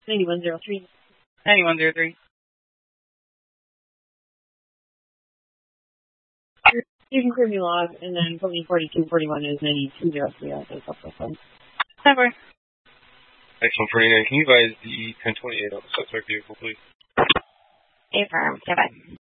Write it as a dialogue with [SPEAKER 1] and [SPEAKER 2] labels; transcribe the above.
[SPEAKER 1] 9103.
[SPEAKER 2] 9103.
[SPEAKER 1] You can clear me log, and then put me 4241 is 9203. I'll take up the phone.
[SPEAKER 2] Never.
[SPEAKER 3] Excellent 49. Can you advise the 1028 on the suspect vehicle, please?
[SPEAKER 4] Affirm. Goodbye.